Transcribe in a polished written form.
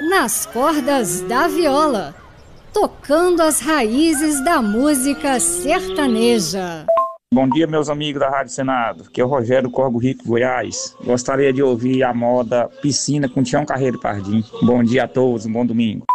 nas cordas da viola, tocando as raízes da música sertaneja. Bom dia, meus amigos da Rádio Senado. Aqui é o Rogério Corgo Rico, Goiás. Gostaria de ouvir a moda Piscina com Tião Carreiro Pardim. Bom dia a todos, um bom domingo.